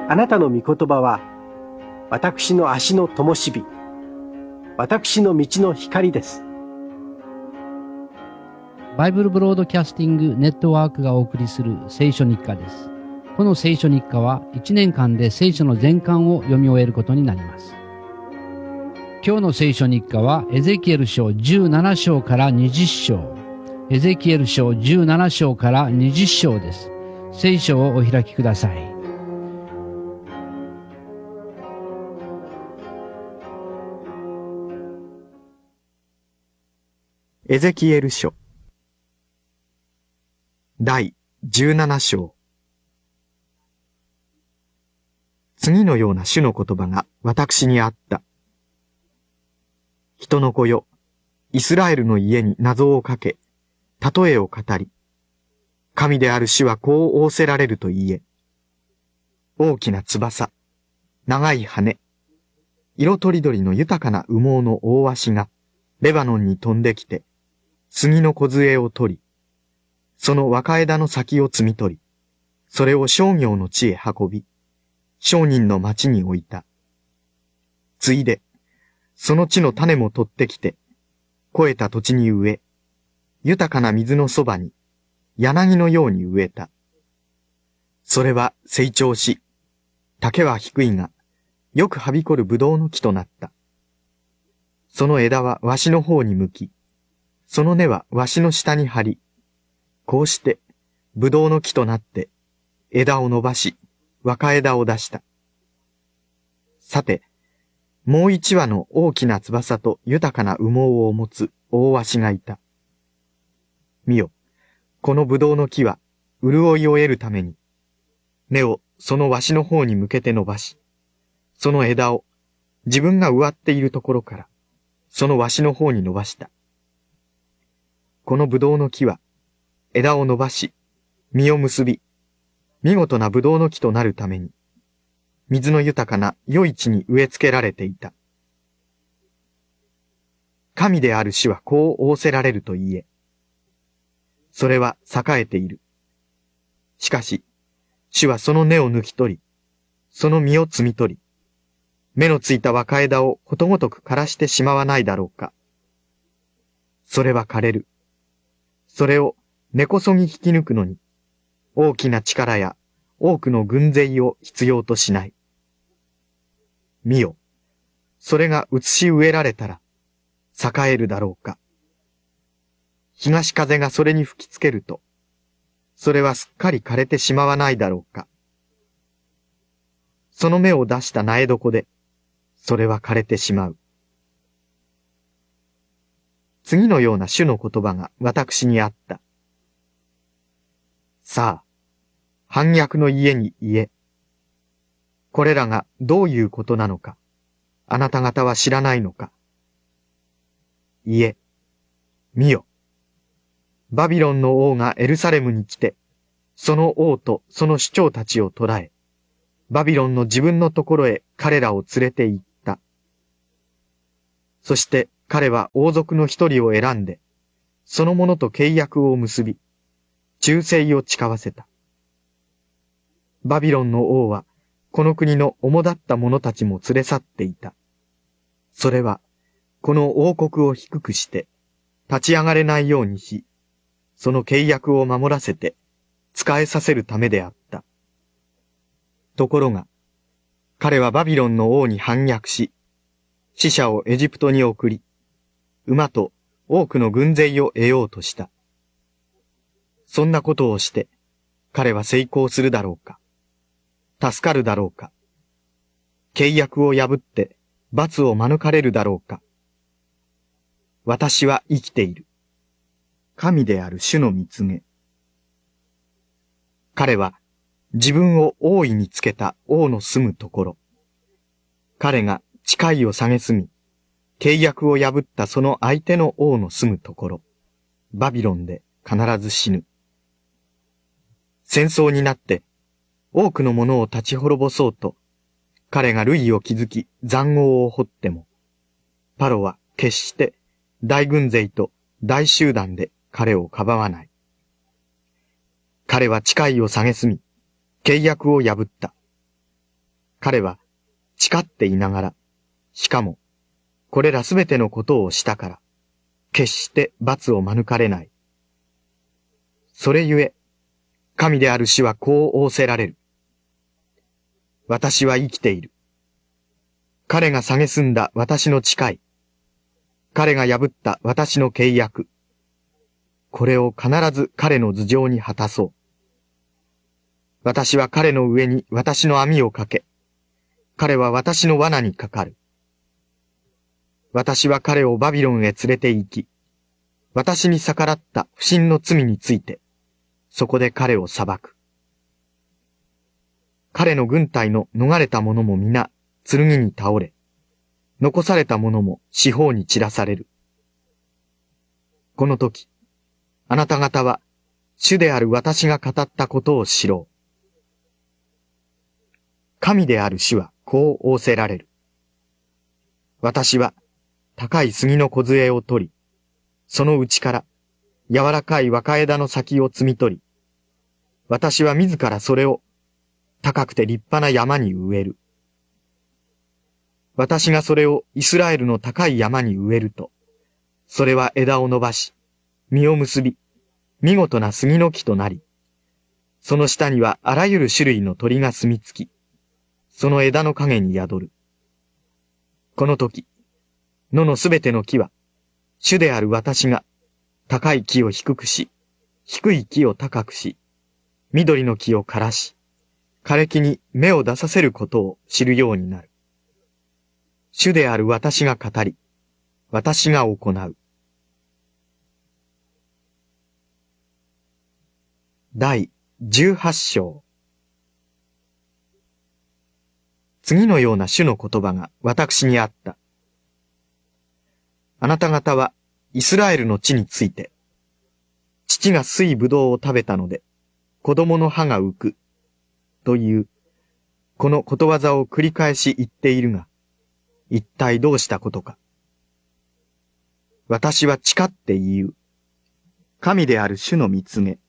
あなたの御言葉は、私の足の灯火、私の道の光です。 バイブルブロードキャスティングネットワークがお送りする聖書日課です。この聖書日課は1年間で聖書の全巻を読み終えることになります。今日の聖書日課はエゼキエル書17章から20章。エゼキエル書17章から20章です。聖書をお開きください。 エゼキエル書第17章。次のような主の言葉が私にあった。人の子よ、イスラエルの家に謎をかけ、例えを語り、神である主はこう仰せられると言え。大きな翼、長い羽、色とりどりの豊かな羽毛の大鷲がレバノンに飛んできて、杉の梢を取り、その若枝の先を摘み取り、それを商業の地へ運び、商人の町に置いた。ついで、その地の種も取ってきて、肥えた土地に植え、豊かな水のそばに、柳のように植えた。それは成長し、丈は低いが、よくはびこるブドウの木となった。その枝はわしの方に向き、その根はわしの下に張り、こうして、ブドウの木となって、枝を伸ばし、若枝を出した。さて、もう一羽の大きな翼と豊かな羽毛を持つ大鷲がいた。見よ、このブドウの木は、潤いを得るために、根をその鷲の方に向けて伸ばし、その枝を自分が植わっているところから、その鷲の方に伸ばした。このブドウの木は、枝を伸ばし、実を結び、見事なブドウの木となるために、水の豊かな良い地に植え付けられていた。神である主はこう仰せられると言え。それは栄えている。しかし、主はその根を抜き取り、その実を摘み取り、芽のついた若枝をことごとく枯らしてしまわないだろうか。それは枯れる。それを根こそぎ引き抜くのに、大きな力や多くの軍勢を必要としない。見よ、それが移し植えられたら、栄えるだろうか。東風がそれに吹きつけると、それはすっかり枯れてしまわないだろうか。その芽を出した苗床で、それは枯れてしまう。次のような主の言葉が私にあった。さあ、反逆の家に言え。これらがどういうことなのか、あなた方は知らないのか。言え、見よ。バビロンの王がエルサレムに来て、その王とその首長たちを捕らえ、バビロンの自分のところへ彼らを連れて行った。そして彼は王族の一人を選んで、その者と契約を結び、忠誠を誓わせた。バビロンの王は、この国の主だった者たちも連れ去っていた。それは、この王国を低くして、立ち上がれないようにし、その契約を守らせて、仕えさせるためであった。ところが、彼はバビロンの王に反逆し、使者をエジプトに送り、馬と多くの軍勢を得ようとした。そんなことをして、彼は成功するだろうか。助かるだろうか。契約を破って罰を免れるだろうか。私は生きている。神である主の御告げ。彼は自分を王位につけた王の住むところ。彼が誓いを蔑み、契約を破ったその相手の王の住むところ。バビロンで必ず死ぬ。戦争になって多くのものを立ち滅ぼそうと、彼が塁を築き塹壕を掘っても、パロは決して大軍勢と大集団で彼をかばわない。彼は誓いを蔑み、契約を破った。 彼は誓っていながら、しかも、これらすべてのことをしたから、決して罰を免れない。それゆえ、神である主はこう仰せられる。私は生きている。彼が蔑んだ私の誓い。彼が破った私の契約。これを必ず彼の頭上に果たそう。私は彼の上に私の網をかけ、彼は私の罠にかかる。私は彼をバビロンへ連れて行き、私に逆らった不信の罪について、そこで彼を裁く。彼の軍隊の逃れた者も皆、剣に倒れ、残された者も四方に散らされる。この時、あなた方は、主である私が語ったことを知ろう。神である主はこう仰せられる。私は、高い杉の梢を取り、その内から柔らかい若枝の先を摘み取り、私は自らそれを高くて立派な山に植える。私がそれをイスラエルの高い山に植えると、それは枝を伸ばし、実を結び、見事な杉の木となり、その下にはあらゆる種類の鳥が住み着き、その枝の陰に宿る。この時、野のすべての木は、主である私が、高い木を低くし、低い木を高くし、緑の木を枯らし、枯れ木に芽を出させることを知るようになる。主である私が語り、私が行う。第18章。次のような主の言葉が私にあった。あなた方はイスラエルの地について、父が水ぶどうを食べたので、子供の歯が浮く、という、このことわざを繰り返し言っているが、一体どうしたことか。私は誓って言う。神である主の御告げ。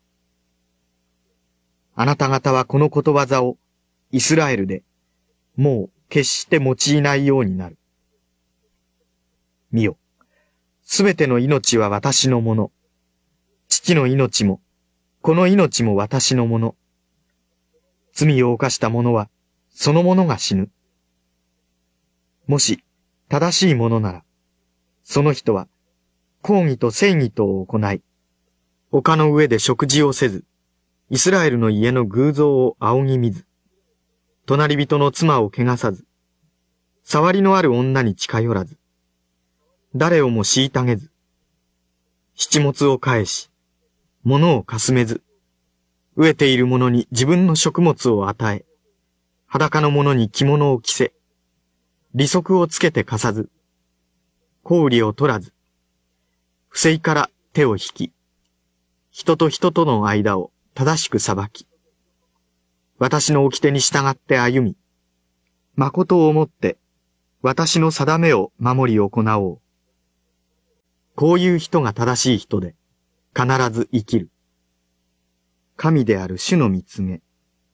あなた方はこのことわざをイスラエルで、もう決して用いないようになる。見よ。すべての命は私のもの。父の命も、この命も私のもの。罪を犯した者は、その者が死ぬ。もし、正しいものなら、その人は、公義と正義とを行い、丘の上で食事をせず、イスラエルの家の偶像を仰ぎ見ず、隣人の妻を汚さず、触りのある女に近寄らず、誰をも虐げず、七物を返し、物をかすめず、飢えている者に自分の食物を与え、裸の者に着物を着せ、利息をつけて貸さず、公利を取らず、不正から手を引き、人と人との間を正しく裁き、私の掟に従って歩み、誠をもって私の定めを守り行おう。こういう人が正しい人で、必ず生きる。神である主の御告げ。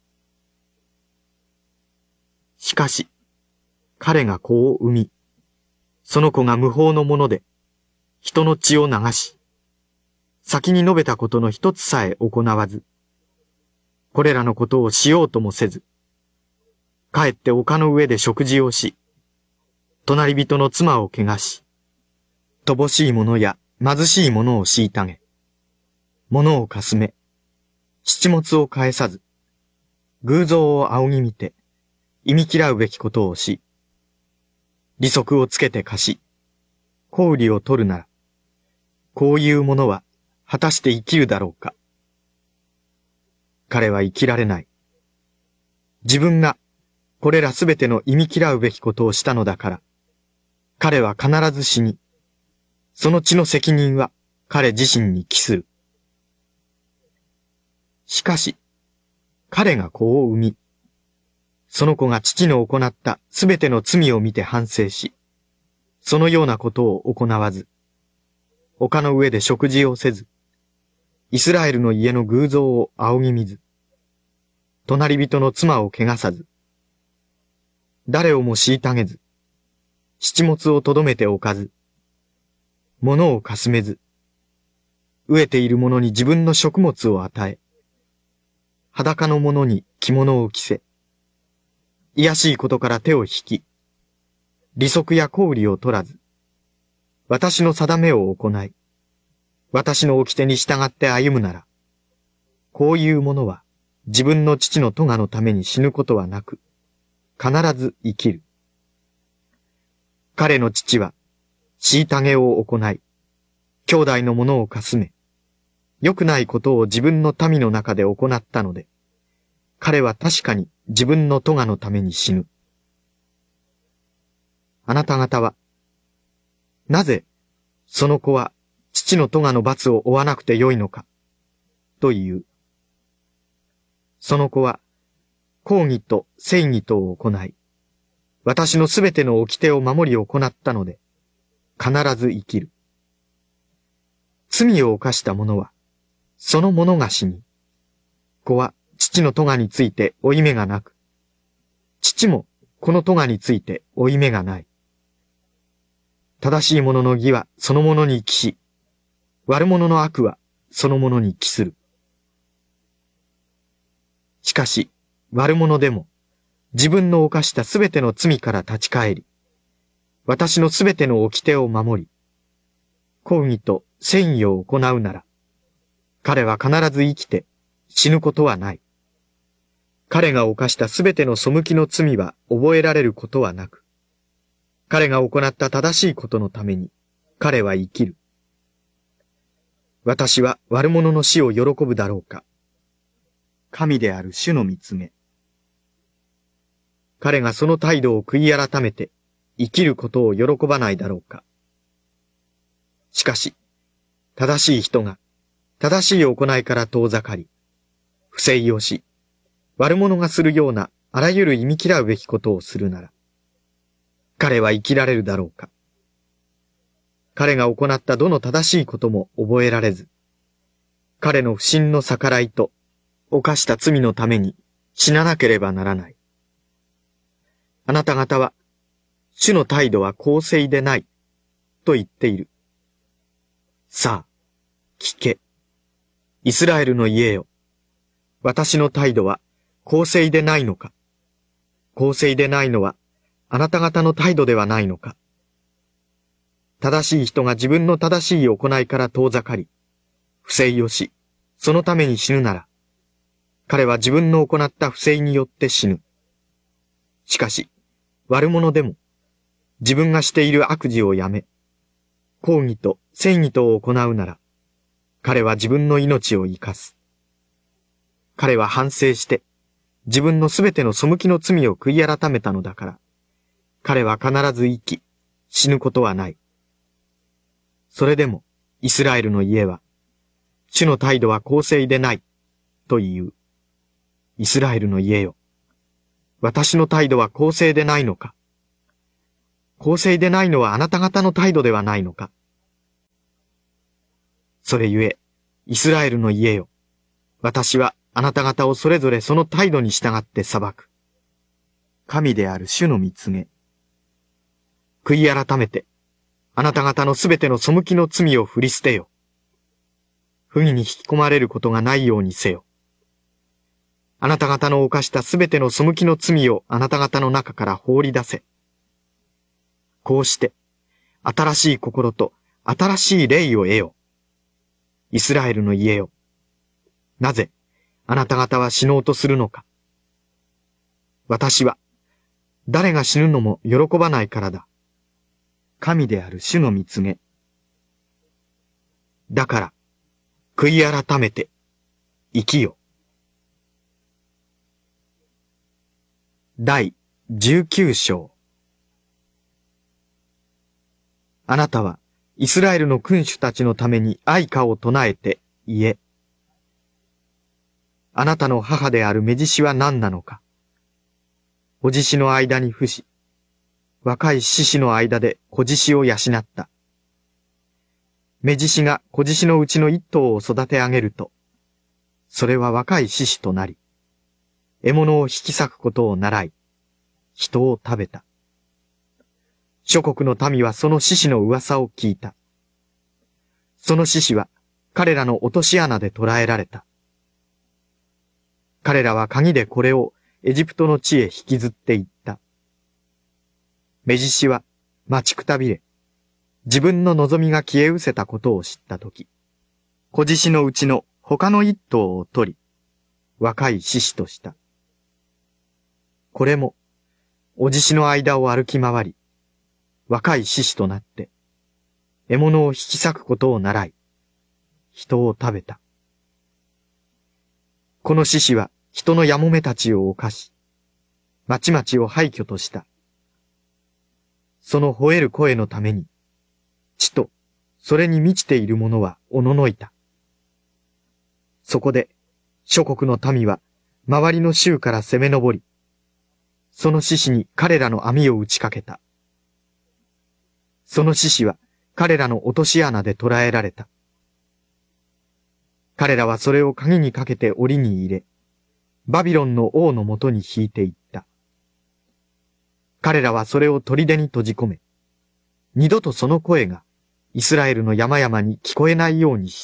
しかし、彼が子を産み、その子が無法のもので、人の血を流し、先に述べたことの一つさえ行わず、これらのことをしようともせず、かえって丘の上で食事をし、隣人の妻を汚し、乏しい者や貧しい者を虐げ、物をかすめ、七物を返さず、偶像を仰ぎ見て、忌み嫌うべきことをし、利息をつけて貸し、公利を取るなら、こういう者は果たして生きるだろうか。彼は生きられない。自分がこれらすべての忌み嫌うべきことをしたのだから、彼は必ず死に、その血の責任は彼自身に帰する。しかし、彼が子を産み、その子が父の行ったすべての罪を見て反省し、そのようなことを行わず、丘の上で食事をせず、イスラエルの家の偶像を仰ぎ見ず、隣人の妻を汚さず、 誰をも虐げず、七物をとどめておかず、物をかすめず、飢えている者に自分の食物を与え、裸の者に着物を着せ、卑しいことから手を引き、利息や小売を取らず、私の定めを行い、私の掟に従って歩むなら、こういう者は自分の父の咎のために死ぬことはなく、必ず生きる。彼の父は、虐げを行い、兄弟のものをかすめ、良くないことを自分の民の中で行ったので、彼は確かに自分の咎のために死ぬ。あなた方は、なぜ、その子は父の咎の罰を負わなくてよいのか、と言う。その子は、公義と正義とを行い、私のすべての掟を守り行ったので、必ず生きる。罪を犯した者は、その者が死に、子は父の咎について負い目がなく、父もこの咎について負い目がない。正しい者の義はその者に帰し、悪者の悪はその者に帰する。しかし、悪者でも、自分の犯したすべての罪から立ち返り、私のすべての掟を守り、公義と正義を行うなら、彼は必ず生きて死ぬことはない。彼が犯したすべての背きの罪は覚えられることはなく、彼が行った正しいことのために彼は生きる。私は悪者の死を喜ぶだろうか。神である主の見つめ。彼がその態度を悔い改めて生きることを喜ばないだろうか。しかし、正しい人が正しい行いから遠ざかり、不正をし、悪者がするようなあらゆる忌み嫌うべきことをするなら、彼は生きられるだろうか。彼が行ったどの正しいことも覚えられず、彼の不信の逆らいと犯した罪のために死ななければならない。あなた方は、主の態度は公正でない、と言っている。さあ、聞け。イスラエルの家よ。私の態度は公正でないのか。公正でないのは、あなた方の態度ではないのか。正しい人が自分の正しい行いから遠ざかり、不正をし、そのために死ぬなら、彼は自分の行った不正によって死ぬ。しかし、悪者でも、自分がしている悪事をやめ、公義と正義とを行うなら、彼は自分の命を生かす。彼は反省して、自分のすべての背きの罪を悔い改めたのだから、彼は必ず生き、死ぬことはない。それでも、イスラエルの家は、主の態度は公正でない、と言う。イスラエルの家よ。私の態度は公正でないのか。公正でないのはあなた方の態度ではないのか。それゆえ、イスラエルの家よ。私はあなた方をそれぞれその態度に従って裁く。神である主の見告げ。悔い改めて、あなた方のすべての背きの罪を振り捨てよ。不義に引き込まれることがないようにせよ。あなた方の犯したすべての背きの罪をあなた方の中から放り出せ。こうして、新しい心と新しい霊を得よ。イスラエルの家よ。なぜ、あなた方は死のうとするのか。私は、誰が死ぬのも喜ばないからだ。神である主の見告げ。だから、悔い改めて、生きよ。第19章。あなたは、イスラエルの君主たちのために哀歌を唱えて言え。あなたの母である目獅子は何なのか。お獅子の間に伏し、若い獅子の間で子獅子を養った。目獅子が子獅子のうちの一頭を育て上げると、それは若い獅子となり、獲物を引き裂くことを習い、 人を食べた。諸国の民はその獅子の噂を聞いた。その獅子は彼らの落とし穴で捕らえられた。彼らは鍵でこれをエジプトの地へ引きずって行った。目獅子は待ちくたびれ、自分の望みが消え失せたことを知ったとき、子獅子のうちの他の一頭を取り、若い獅子とした。これも、お獅子の間を歩き回り、若い獅子となって、獲物を引き裂くことを習い、人を食べた。この獅子は人のやもめたちを犯し、町々を廃墟とした。その吠える声のために、地とそれに満ちているものはおののいた。そこで諸国の民は周りの州から攻め上り、その獅子に彼らの網を打ちかけた。その獅子は彼らの落とし穴で捕らえられた。彼らはそれを鍵にかけて檻に入れ、バビロンの王のもとに引いていった。彼らはそれを砦に閉じ込め、二度とその声がイスラエルの山々に聞こえないようにした。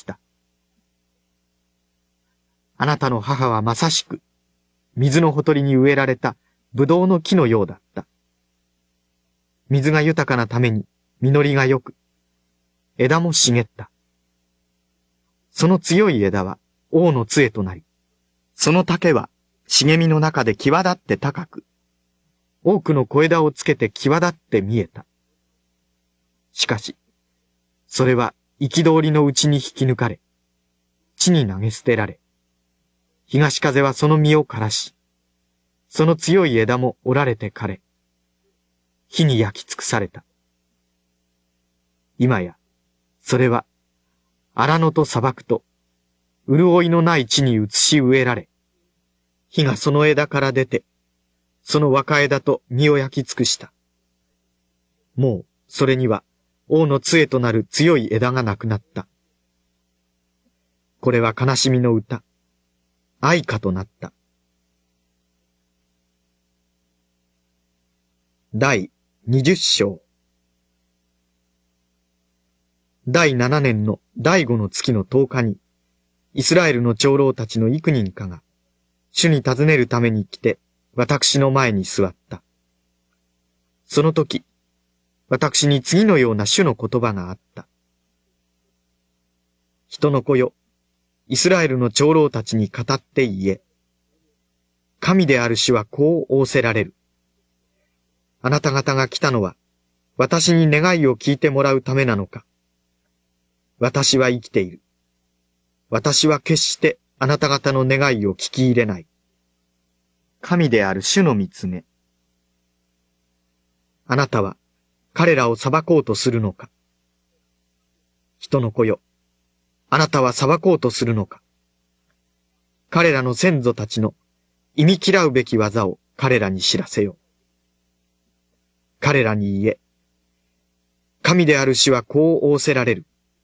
あなたの母はまさしく、水のほとりに植えられたブドウの木のようだった。水が豊かなために実りが良く、枝も茂った。その強い枝は王の杖となり、その竹は茂みの中で際立って高く、多くの小枝をつけて際立って見えた。しかし、それは憤りのうちに引き抜かれ、地に投げ捨てられ、東風はその実を枯らし、その強い枝も折られて枯れ、火に焼き尽くされた。今や、それは、荒野と砂漠と、潤いのない地に移し植えられ、火がその枝から出て、その若枝と実を焼き尽くした。もう、それには、王の杖となる強い枝がなくなった。これは悲しみの歌、哀歌となった。第20章。第7年の第5の月の10日に、イスラエルの長老たちの幾人かが、主に尋ねるために来て、私の前に座った。その時、私に次のような主の言葉があった。人の子よ、イスラエルの長老たちに語って言え。神である主はこう仰せられる。あなた方が来たのは、私に願いを聞いてもらうためなのか。私は生きている。私は決してあなた方の願いを聞き入れない。神である主の見つめ。あなたは彼らを裁こうとするのか。人の子よ、あなたは裁こうとするのか。彼らの先祖たちの忌み嫌うべき技を彼らに知らせよ。彼らに言え。神である主はこう仰せられる。